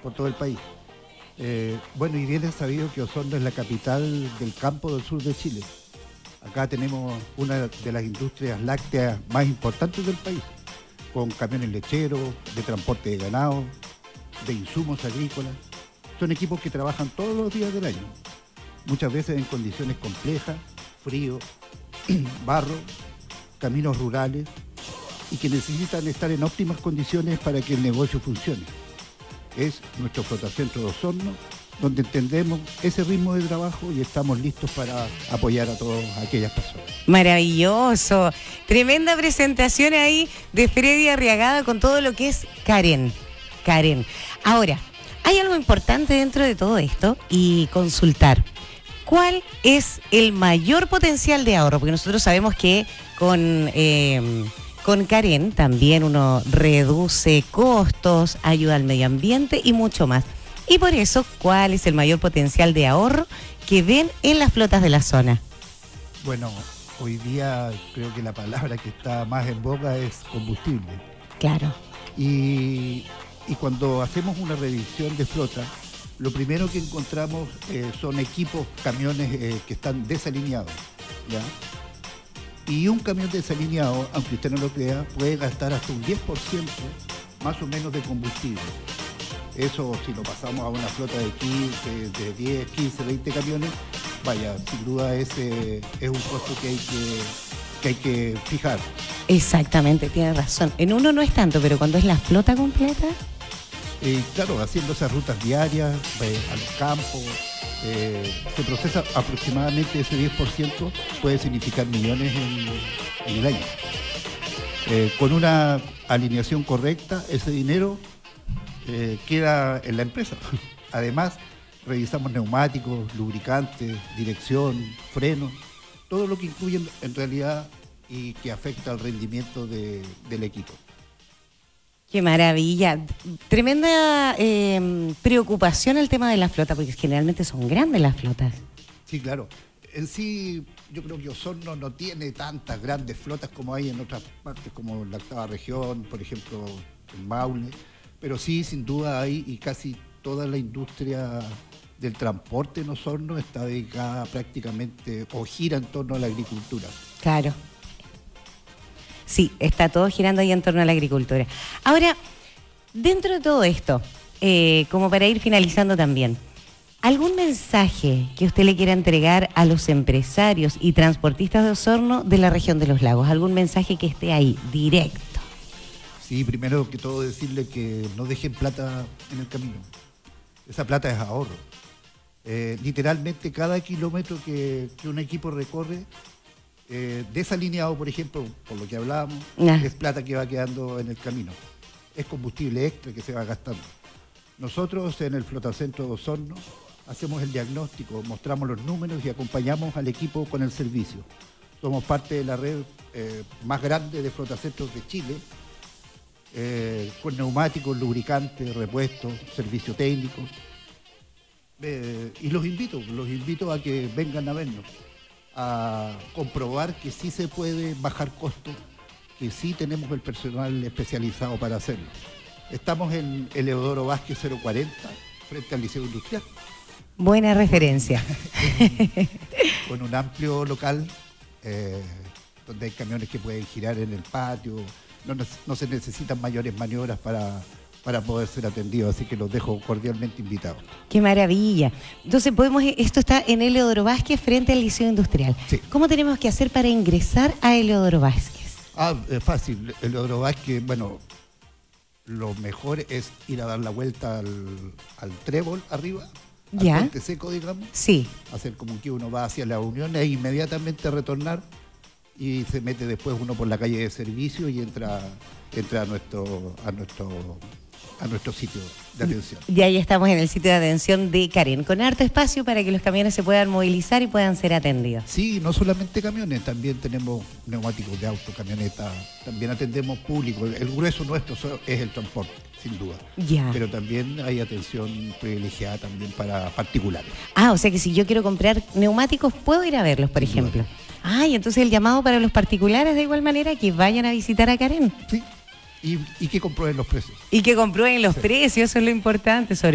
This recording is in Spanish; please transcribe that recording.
por todo el país. Bueno, y bien es sabido que Osorno es la capital del campo del sur de Chile. Acá tenemos una de las industrias lácteas más importantes del país, con camiones lecheros, de transporte de ganado, de insumos agrícolas. Son equipos que trabajan todos los días del año, muchas veces en condiciones complejas, frío, barro, caminos rurales, y que necesitan estar en óptimas condiciones para que el negocio funcione. Es nuestro Flotacentro de Osorno, donde entendemos ese ritmo de trabajo y estamos listos para apoyar a todas aquellas personas. Maravilloso. Tremenda presentación ahí de Freddy Arriagada con todo lo que es Karen. Ahora, hay algo importante dentro de todo esto y consultar. ¿Cuál es el mayor potencial de ahorro? Porque nosotros sabemos que con Karen también uno reduce costos, ayuda al medio ambiente y mucho más. Y por eso, ¿cuál es el mayor potencial de ahorro que ven en las flotas de la zona? Bueno, hoy día creo que la palabra que está más en boga es combustible. Claro. Y cuando hacemos una revisión de flota, lo primero que encontramos son equipos, camiones que están desalineados, ¿ya? Y un camión desalineado, aunque usted no lo crea, puede gastar hasta un 10% más o menos de combustible. Eso, si lo pasamos a una flota de 15, de 10, 15, 20 camiones, vaya, sin duda ese es un costo que hay que fijar. Exactamente, tiene razón. En uno no es tanto, pero cuando es la flota completa... Claro, haciendo esas rutas diarias al campo, se procesa aproximadamente ese 10%, puede significar millones en el año. Con una alineación correcta, ese dinero queda en la empresa. Además, revisamos neumáticos, lubricantes, dirección, frenos, todo lo que incluye en realidad y que afecta al rendimiento del equipo. ¡Qué maravilla! Tremenda preocupación el tema de la flota, porque generalmente son grandes las flotas. Sí, claro. En sí, yo creo que Osorno no tiene tantas grandes flotas como hay en otras partes, como en la octava región, por ejemplo, en Maule. Pero sí, sin duda hay, y casi toda la industria del transporte en Osorno está dedicada prácticamente, o gira en torno a la agricultura. Claro. Sí, está todo girando ahí en torno a la agricultura. Ahora, dentro de todo esto, como para ir finalizando también, ¿algún mensaje que usted le quiera entregar a los empresarios y transportistas de Osorno de la región de los lagos? ¿Algún mensaje que esté ahí, directo? Sí, primero que todo decirle que no dejen plata en el camino. Esa plata es ahorro. Literalmente cada kilómetro que un equipo recorre, desalineado, por ejemplo, por lo que hablábamos, es plata que va quedando en el camino. Es combustible extra que se va gastando. Nosotros en el Flotacentro de Osorno hacemos el diagnóstico, mostramos los números y acompañamos al equipo con el servicio. Somos parte de la red más grande de flotacentros de Chile, con neumáticos, lubricantes, repuestos, servicio técnico. Y los invito a que vengan a vernos, a comprobar que sí se puede bajar costos, que sí tenemos el personal especializado para hacerlo. Estamos en Eleodoro Vázquez 040, frente al Liceo Industrial. Buena referencia. Con un amplio local, donde hay camiones que pueden girar en el patio, no se necesitan mayores maniobras para poder ser atendidos, así que los dejo cordialmente invitados. ¡Qué maravilla! Entonces, esto está en Eleodoro Vázquez, frente al Liceo Industrial. Sí. ¿Cómo tenemos que hacer para ingresar a Eleodoro Vázquez? Fácil. Eleodoro Vázquez, bueno, lo mejor es ir a dar la vuelta al trébol arriba, al puente seco, digamos. Sí. Hacer como que uno va hacia la Unión e inmediatamente retornar, y se mete después uno por la calle de servicio y entra a nuestro sitio de atención. Y ahí estamos en el sitio de atención de Karen, con harto espacio para que los camiones se puedan movilizar y puedan ser atendidos. Sí, no solamente camiones, también tenemos neumáticos de auto, camioneta, también atendemos público. El grueso nuestro es el transporte, sin duda. Ya. Pero también hay atención privilegiada también para particulares. O sea que si yo quiero comprar neumáticos, puedo ir a verlos, por ejemplo. Y entonces el llamado para los particulares de igual manera, que vayan a visitar a Karen. Sí. Y que comprueben los precios. Y que comprueben los precios, eso es lo importante, sobre